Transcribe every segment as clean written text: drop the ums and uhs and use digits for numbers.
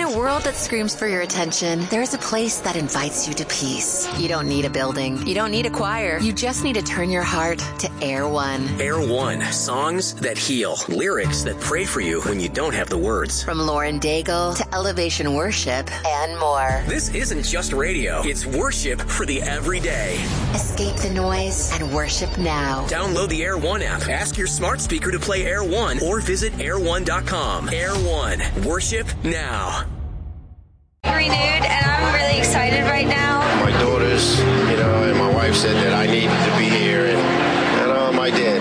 a world that screams for your attention, there's a place that invites you to peace. You don't need a building. You don't need a choir. You just need to turn your heart to Air One. Air One. Songs that heal. Lyrics that pray for you when you don't have the words. From Lauren Daigle to Elevation Worship and more. This isn't just radio. It's worship for the everyday. Escape the noise and worship now. Download the Air One app. Ask your smart speaker to play Air One or visit air1.com. Air One. Worship now. Renewed, and I'm really excited right now. My daughters, and my wife said that I needed to be here, and I did.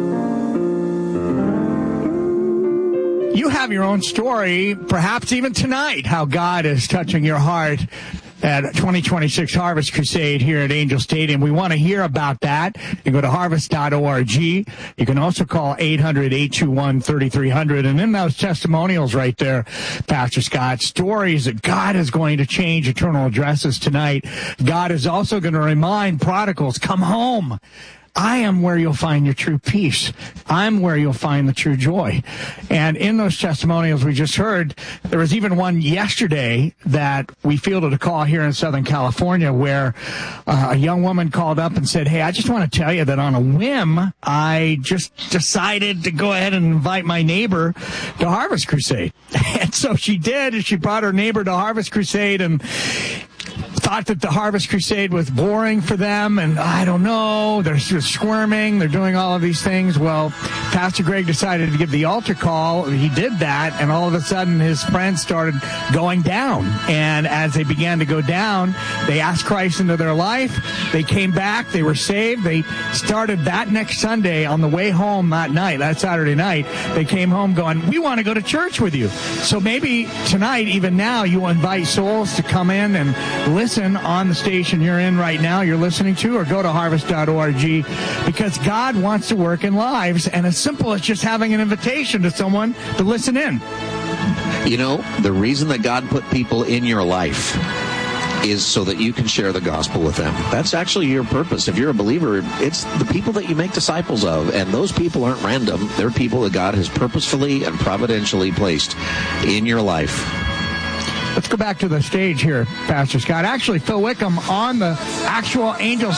You have your own story, perhaps even tonight, how God is touching your heart at 2026 Harvest Crusade here at Angel Stadium. We want to hear about that. You go to harvest.org. You can also call 800-821-3300. And in those testimonials right there, Pastor Scott, stories that God is going to change eternal addresses tonight. God is also going to remind prodigals, come home. I am where you'll find your true peace. I'm where you'll find the true joy. And in those testimonials we just heard, there was even one yesterday that we fielded a call here in Southern California where a young woman called up and said, hey, I just want to tell you that on a whim, I just decided to go ahead and invite my neighbor to Harvest Crusade. And so she did. She brought her neighbor to Harvest Crusade and thought that the Harvest Crusade was boring for them, and I don't know, they're just squirming, they're doing all of these things. Well, Pastor Greg decided to give the altar call. He did that, and all of a sudden his friends started going down. And as they began to go down, they asked Christ into their life. They came back. They were saved. They started that next Sunday on the way home that Saturday night. They came home going, we want to go to church with you. So maybe tonight, even now, you invite souls to come in and listen on the station you're in right now, you're listening to, or go to harvest.org, because God wants to work in lives, and as simple as just having an invitation to someone to listen in. The reason that God put people in your life is so that you can share the gospel with them. That's actually your purpose. If you're a believer, it's the people that you make disciples of, and those people aren't random. They're people that God has purposefully and providentially placed in your life. Let's go back to the stage here, Pastor Scott. Actually, Phil Wickham on the actual Angels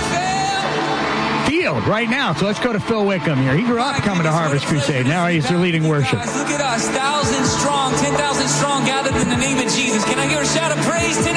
field right now. So let's go to Phil Wickham here. He grew up coming to Harvest Crusade. Now he's their leading worship. Look at us, 1,000 strong, 10,000 strong gathered in the name of Jesus. Can I give a shout of praise tonight?